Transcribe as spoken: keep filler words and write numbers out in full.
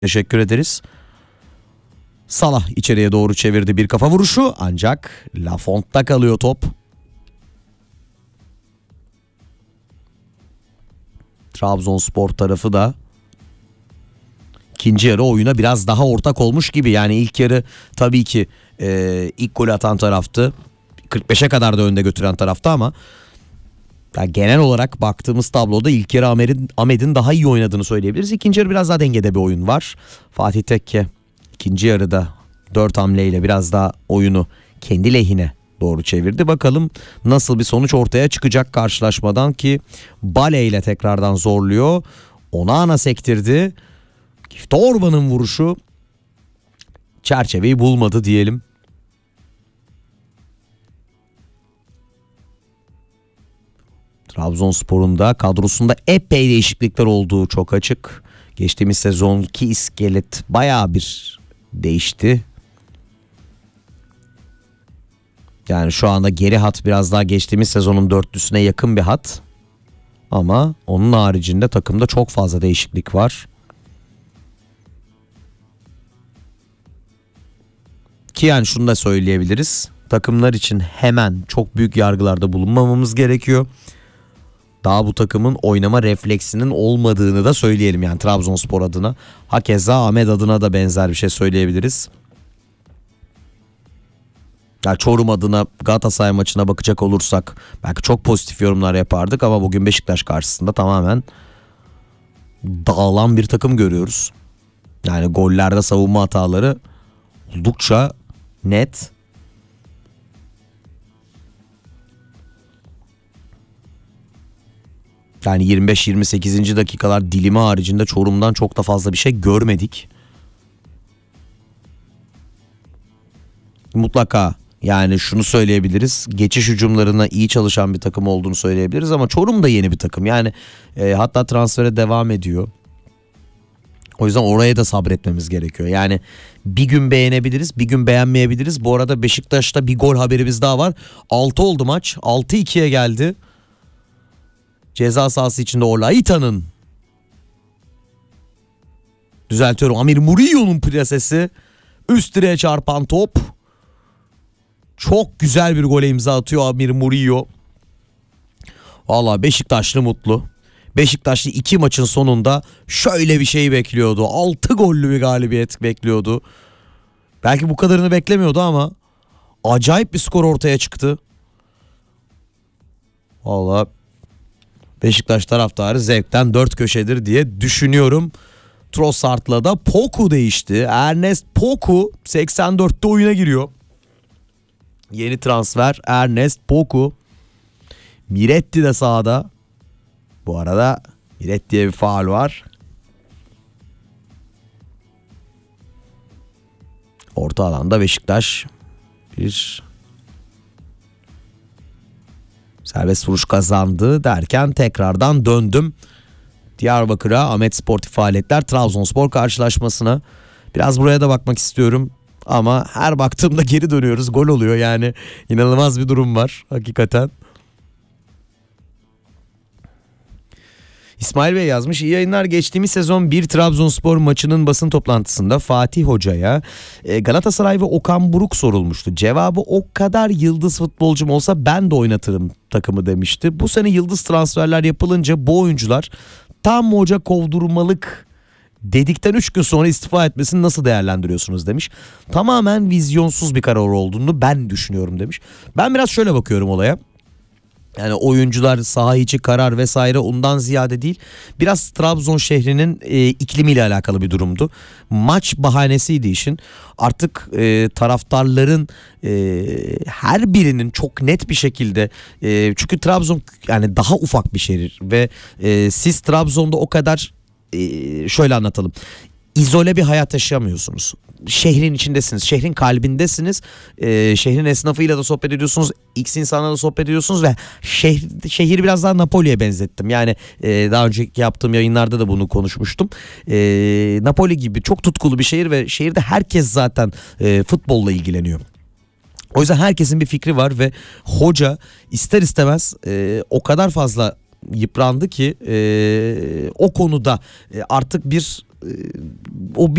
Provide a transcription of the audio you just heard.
Teşekkür ederiz. Salah içeriye doğru çevirdi bir kafa vuruşu ancak Lafont'ta kalıyor top. Trabzonspor tarafı da ikinci yarı oyuna biraz daha ortak olmuş gibi. Yani ilk yarı tabii ki e, ilk golü atan taraftı. kırk beşe kadar da önde götüren taraftı ama yani genel olarak baktığımız tabloda ilk yarı Ahmet'in, Ahmet'in daha iyi oynadığını söyleyebiliriz. İkinci yarı biraz daha dengede bir oyun var. Fatih Tekke ikinci yarıda dört hamleyle biraz daha oyunu kendi lehine doğru çevirdi. Bakalım nasıl bir sonuç ortaya çıkacak karşılaşmadan ki Bale ile tekrardan zorluyor. Onana sektirdi. Kiftorba'nın vuruşu çerçeveyi bulmadı diyelim. Trabzonspor'un da kadrosunda epey değişiklikler olduğu çok açık. Geçtiğimiz sezonki iskelet bayağı bir değişti. Yani şu anda geri hat biraz daha geçtiğimiz sezonun dörtlüsüne yakın bir hat. Ama onun haricinde takımda çok fazla değişiklik var. Ki yani şunu da söyleyebiliriz. Takımlar için hemen çok büyük yargılarda bulunmamamız gerekiyor. Daha bu takımın oynama refleksinin olmadığını da söyleyelim yani Trabzonspor adına. Hakeza Ahmet adına da benzer bir şey söyleyebiliriz. Yani Çorum adına Galatasaray maçına bakacak olursak belki çok pozitif yorumlar yapardık ama bugün Beşiktaş karşısında tamamen dağılan bir takım görüyoruz. Yani gollerde savunma hataları oldukça net. Yani yirmi beş yirmi sekizinci dakikalar dilimi haricinde Çorum'dan çok da fazla bir şey görmedik. Mutlaka yani şunu söyleyebiliriz. Geçiş hücumlarına iyi çalışan bir takım olduğunu söyleyebiliriz ama Çorum da yeni bir takım. Yani e, hatta transfere devam ediyor. O yüzden oraya da sabretmemiz gerekiyor. Yani bir gün beğenebiliriz, bir gün beğenmeyebiliriz. Bu arada Beşiktaş'ta bir gol haberimiz daha var. altı oldu maç. altı ikiye geldi. Ceza sahası içinde Olaita'nın, düzeltiyorum, Amir Murillo'nun plasesi, üst direğe çarpan top. Çok güzel bir gole imza atıyor Amir Murillo. Vallahi Beşiktaşlı mutlu. Beşiktaşlı iki maçın sonunda şöyle bir şey bekliyordu. altı gollü bir galibiyet bekliyordu. Belki bu kadarını beklemiyordu ama acayip bir skor ortaya çıktı. Vallahi Beşiktaş taraftarı zevkten dört köşedir diye düşünüyorum. Trossard'la da Poku değişti. Ernest Poku seksen dörtte oyuna giriyor. Yeni transfer Ernest Poku. Miretti de sahada. Bu arada Miretti'ye bir faul var. Orta alanda Beşiktaş bir serbest vuruş kazandı derken tekrardan döndüm Diyarbakır'a, Ahmet Sportif Faaliyetler Trabzonspor karşılaşmasına. Biraz buraya da bakmak istiyorum ama her baktığımda geri dönüyoruz, gol oluyor yani inanılmaz bir durum var hakikaten. İsmail Bey yazmış, iyi yayınlar. Geçtiğimiz sezon bir Trabzonspor maçının basın toplantısında Fatih Hoca'ya Galatasaray ve Okan Buruk sorulmuştu. Cevabı o kadar yıldız futbolcum olsa ben de oynatırım takımı demişti. Bu sene yıldız transferler yapılınca bu oyuncular tam hoca kovdurmalık dedikten üç gün sonra istifa etmesini nasıl değerlendiriyorsunuz demiş. Tamamen vizyonsuz bir karar olduğunu ben düşünüyorum demiş. Ben biraz şöyle bakıyorum olaya. Yani oyuncular, saha içi karar vesaire ondan ziyade değil. Biraz Trabzon şehrinin e, iklimiyle alakalı bir durumdu. Maç bahanesiydi işin. Artık e, taraftarların e, her birinin çok net bir şekilde e, çünkü Trabzon yani daha ufak bir şehir ve e, siz Trabzon'da o kadar e, şöyle anlatalım. İzole bir hayat yaşamıyorsunuz. Şehrin içindesiniz, şehrin kalbindesiniz, ee, şehrin esnafıyla da sohbet ediyorsunuz, X insanlarla da sohbet ediyorsunuz ve şehir, şehri biraz daha Napoli'ye benzettim. Yani e, daha önceki yaptığım yayınlarda da bunu konuşmuştum. E, Napoli gibi çok tutkulu bir şehir ve şehirde herkes zaten e, futbolla ilgileniyor. O yüzden herkesin bir fikri var ve hoca ister istemez e, o kadar fazla yıprandı ki e, o konuda e, artık bir e, o